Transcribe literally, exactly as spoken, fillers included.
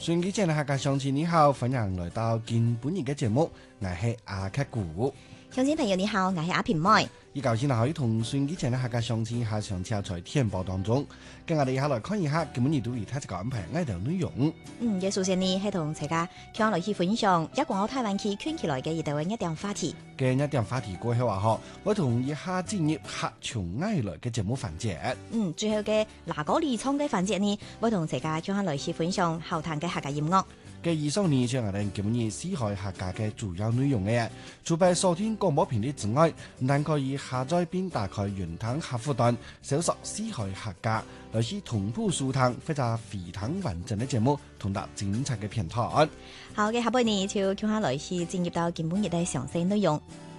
順機前嘅客家鄉親你好，歡迎來到今本日嘅節目，我係阿克古。 鄉親朋友你好，我係阿平妹。 依舊先可以同順機前嘅客家鄉親下上車在天報當中，跟我哋一下來看一下今本日對於他這個安排愛條內容。 嗯，嘅首先呢係同大家向來去分享一廣澳台灣區圈起來嘅一條一點話題。 嘅一點話題過後話嗬，我同一下進入客從愛來嘅節目環節。 嗯，最後嘅嗱嗰二倉嘅環節呢，我同大家向來去分享後談嘅客家音樂。 嘅以上呢就係我哋今日四海客家嘅主要內容嘅。除咗收聽廣播頻率之外，但可以下載並打開雲端客戶端，搜索四海客家，來去同步收聽或者非常完整嘅節目，同埋精彩嘅片段。 好嘅，下半年就向下來去進入到今本日嘅詳細內容。